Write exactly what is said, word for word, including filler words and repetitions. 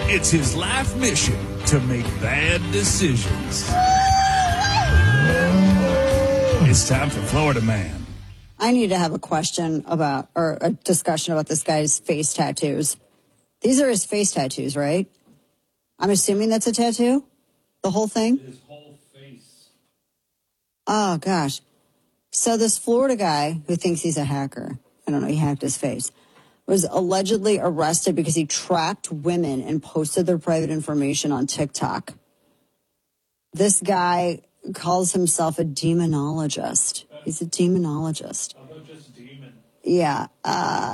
It's his life mission to make bad decisions. It's time for Florida Man. I need to have a question about, or a discussion about this guy's face tattoos. These are his face tattoos, right? I'm assuming that's a tattoo? The whole thing? His whole face. Oh, gosh. So this Florida guy who thinks he's a hacker, I don't know, he hacked his face, was allegedly arrested because he tracked women and posted their private information on TikTok. This guy calls himself a demonologist. He's a demonologist. How about just demon? Yeah. Uh,